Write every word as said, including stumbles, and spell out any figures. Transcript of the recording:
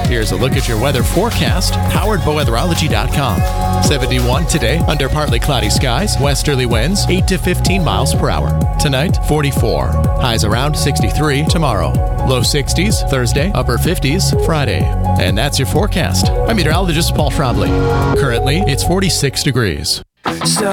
Here's a look at your weather forecast, powered by weatherology dot com. seventy-one today, under partly cloudy skies, westerly winds eight to fifteen miles per hour. Tonight, forty-four. Highs around sixty-three tomorrow. Low sixties Thursday, upper fifties Friday. And that's your forecast. I'm meteorologist Paul Schrabley. Currently, it's forty-six degrees.